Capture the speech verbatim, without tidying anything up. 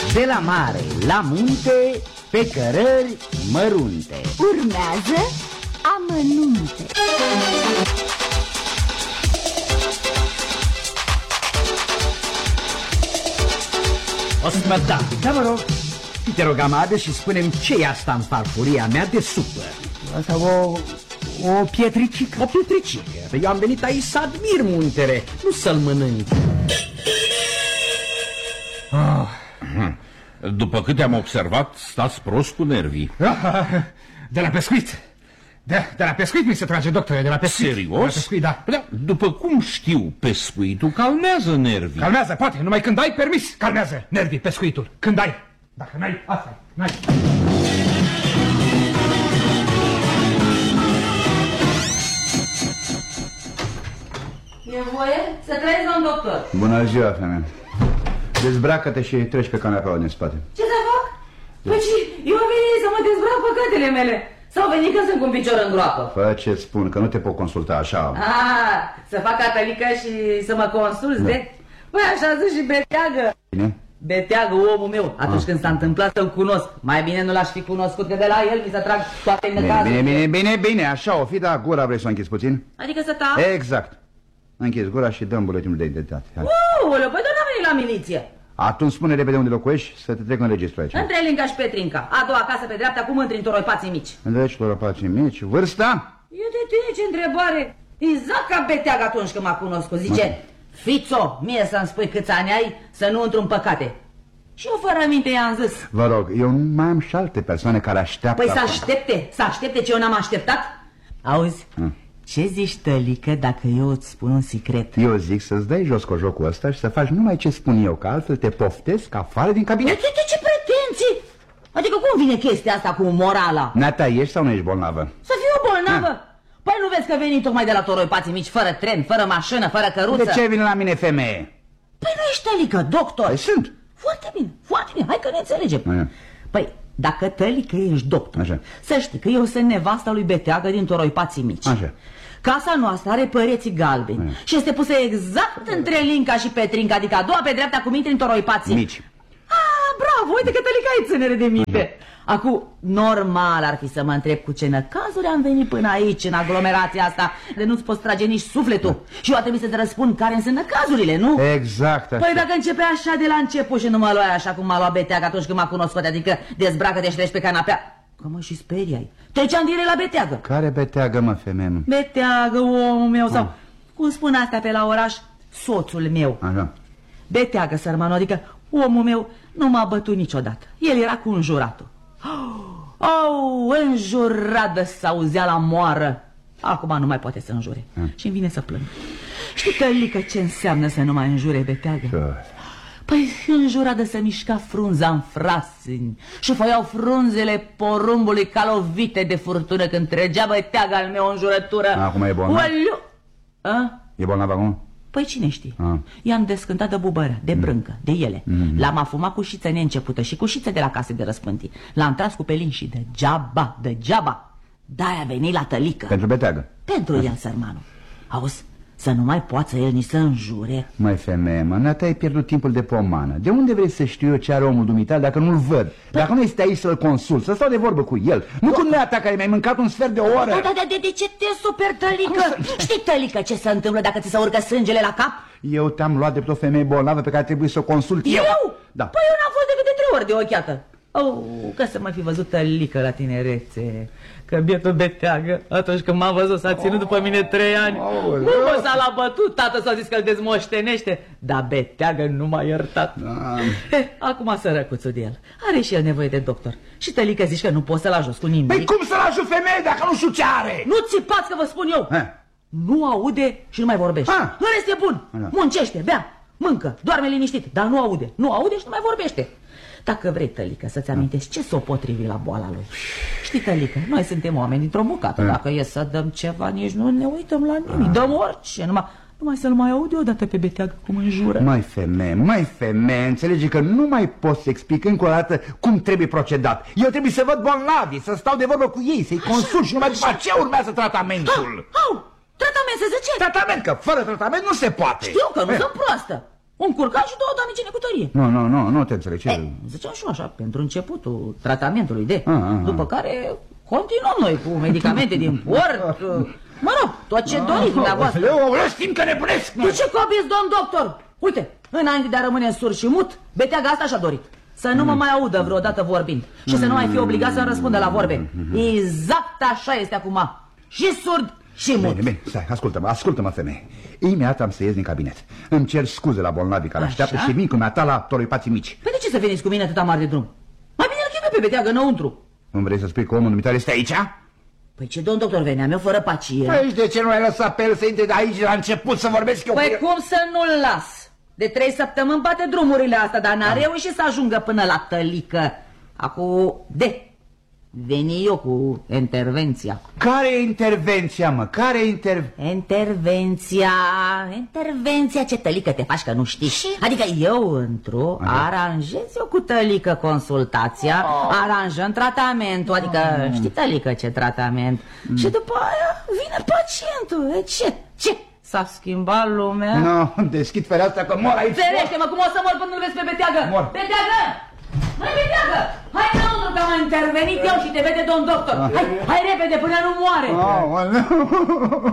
De la mare la munte, pe cărări mărunte. Urmează amănunte. Osmăta, da vă rog, te rog, Amade, și spune-mi ce e asta în farfuria mea de supă. Asta o... o pietricică. O pietricică. Eu am venit aici să admir muntele, nu să-l mănânc. Ah. După câte am observat, stați prost cu nervii. De la pescuit. De, de la pescuit mi se trage, doctore, de la pescuit. Serios? De la pescuit, da. da. După cum știu, pescuitul calmează nervii. Calmează, poate, numai când ai permis, calmează nervii pescuitul. Când ai. Dacă n-ai, asta n-ai. E voie să trăiesc, domn doctor. Bună ziua, femeie. Dezbracă-te și treci pe canapeaua din spate. Ce să fac? Păi eu am venit să mă dezbrac păcatele mele. Sau venit că sunt cu un picior în groapă. Fă ce-ți spun, că nu te pot consulta așa. Ah, să fac catălică și să mă consulți, da. De? Păi așa zic și beteagă. Bine? Beteagă, omul meu, atunci ah. când s-a întâmplat să-l cunosc. Mai bine nu l-aș fi cunoscut, că de la el mi se trag toate necazuri. Bine, bine, bine, bine, așa o fi, dar gura vrei să o închizi puțin? Adică să tac? Exact. Închizi gura și dăm buletinul de identitate. Uuu, păi doar n-am venit la miliție. Atunci spune repede unde locuiești, să te trec în registru aici. Între Linca și Petrinca, a doua casă pe dreapta, cum întri în Toroipații mici. Deci, Toroipații mici, vârsta? Eu de tine ce întrebare. Exact ca beteag atunci când m-a cunoscut. Zice, mă. Fițo, mie să-mi spui câți ani ai, să nu intru în păcate. Și eu fără minte i-am zis. Vă rog, eu mai am și alte persoane care așteaptă. Păi să aștepte, să aștepte ce eu n-am așteptat. Auzi? Hmm. Ce zici, tălică, dacă eu îți spun un secret? Eu zic să-ți dai jos cu jocul ăsta și să faci numai ce spun eu, că altfel te poftesc afară din cabinet. De, de ce pretenții? Adică cum vine chestia asta cu morala? Nata, ești sau nu ești bolnavă? Să fiu bolnavă? Ha. Păi nu vezi că veni tocmai de la Toroipații mici, fără tren, fără mașină, fără căruță? De ce vine la mine, femeie? Păi nu ești, tălică, doctor. Păi sunt. Foarte bine, foarte bine, hai că ne înțelegem. Aia. Păi, dacă, tălică, ești doctor, așa, să știi că eu sunt nevasta lui Beteagă din Toroipații mici. Așa. Casa noastră are păreții galbeni. Aia. Și este pusă exact între Linca și Petrinca, adică a doua pe dreapta cum intri în Toroipații mici. Ah, bravo, uite că tălica ai ținere de minte. Acum, normal ar fi să mă întreb cu ce năcazuri am venit până aici, în aglomerația asta, de nu-ți poți trage nici sufletul. Și eu a trebuit să-ți răspund care sunt năcazurile, nu? Exact așa. Păi dacă începe așa de la început și nu mă luai așa cum m-a luat Beteagă atunci când m-a cunoscut, adică dezbracă-te și treci pe canapea. Că mă și speriai. Treceam direct la Beteagă. Care Beteagă, mă, femeie? Beteagă, omul meu, sau, ah. cum spun astea pe la oraș, soțul meu. Așa. Beteagă, sărmanul, adică omul meu nu m-a bătut niciodată. El era cu înjuratul. Oh, înjurat de s-auzea la moară. Acum nu mai poate să înjure. ah. Și îmi vine să plâng. Știi, tălică, ce înseamnă să nu mai înjure Beteagă? Ce? Păi înjura de să mișca frunza în frasini și foiau frunzele porumbului ca lovite de furtună când tregea Beteagă al meu o înjurătură. Acum e bolnav? A? E bolnav acum? Păi cine știe? Ah. I-am descântat de bubărea, de brâncă, de ele. mm. L-am afumat cu șiță neîncepută și cu șiță de la case de răspântii. L-am tras cu pelin și degeaba, degeaba. De-aia a venit la tălică. Pentru Beteagă? Pentru el, sărmanul. Auzi, să nu mai poată el nici să înjure. Mai femeie, mă, Nata, ai pierdut timpul de pomană. De unde vrei să știu eu ce are omul dumitale dacă nu-l văd? Păi... Dacă nu este aici să-l consult, să stau de vorbă cu el. Nu cu Nata care mi-ai mâncat un sfert de oră. Da, da, da, de, de ce te super, tălică? Să... Știi, tălică, ce se întâmplă dacă ți se urcă sângele la cap? Eu te-am luat de pe o femeie bolnavă pe care trebuie să o consult eu. Eu? Da. Păi eu n-am fost decât de trei ori de ochiată. Oh, că să mai fi văzut tălică la tinerețe. Că bietul Beteagă, atunci când m-a văzut, s-a ținut după mine trei ani. Nu mă s-a l-a bătut, tată s-a zis că îl dezmoștenește. Dar Beteagă nu m-a iertat. Da. Eh, acum sărăcuțul de el are și el nevoie de doctor. Și tălică zici că nu poți să-l ajuți cu nimic. Păi cum să-l ajut, femeie, dacă nu știu ce are? Nu țipați că vă spun eu. Ha. Nu aude și nu mai vorbește. Ha. În rest e bun, ha. Muncește, bea, mâncă, doarme liniștit. Dar nu aude, nu aude și nu mai vorbește. Dacă vrei, tălică, să-ți amintești ce s-o potrivi la boala lui. Știi, tălică, noi suntem oameni dintr-o bucată. Dacă e să dăm ceva, nici nu ne uităm la nimic. Dăm orice, numai, numai să-l mai aude odată pe Beteagă cum înjură. Mai femeie, mai femeie, înțelege că nu mai pot să explic încă o dată cum trebuie procedat. Eu trebuie să văd bolnavii, să stau de vorbă cu ei, să-i consult și numai după aceea urmează tratamentul. Au, au, tratament se zice? Tratament, că fără tratament nu se poate. Știu că nu sunt proastă. Un curcan și două toanice necutărie. Nu, nu, nu, nu te înțeleg. Ce... E, ziceam și eu așa, pentru începutul tratamentului de... A, a, a. După care continuăm noi cu medicamente din port. Mă rog, tot ce doriți dumneavoastră. Eu știm că nebunesc. De ce copiți, domn doctor? Uite, înainte de a rămâne sur și mut, beteaga asta și-a dorit. Să nu mă mai audă vreodată vorbind și să nu mai fie obligat să-mi răspundă la vorbe. Exact așa este acum. Și surd și mut. Bine, bine, stai, ascultă-mă, ascultă-mă, femeie. Imediat am să ies din cabinet. Îmi cer scuze la bolnavii care așteaptă și vin cu mea la toroipații mici. Păi de ce să veniți cu mine atâta mare de drum? Mai bine îl cheme pe beteagă înăuntru. Nu vrei să spui că omul dumitare este aici? Păi ce domn doctor, veneam eu fără pacie. Păi de ce nu ai lăsat pe el să intre de aici la început să vorbesc eu? Păi cum să nu-l las? De trei săptămâni bate drumurile astea, dar n-a reușit să ajungă până la tălică. Acu, de, veni eu cu intervenția. Care e intervenția, mă? Care e intervenția? Intervenția, intervenția, ce tălică te faci că nu știi. Și? Adică eu într-o aranjez eu cu tălică consultația, oh. aranjăm tratamentul, adică mm. știi tălică ce tratament. Mm. Și după aia vine pacientul, e ce, ce? S-a schimbat lumea? Nu, no, deschid fereastra că mor aici. Ferește-mă, cum o să mor până nu-l vezi pe beteagă? Mor. Beteagă! Măi, beteagă! Hai înăuntru că am intervenit eu și te vede domn doctor. Hai, hai repede până nu moare. Oh,